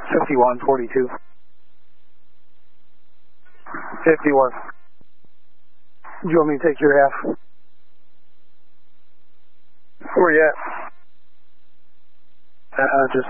5142. 51. Do you want me to take your half? Where you at? Just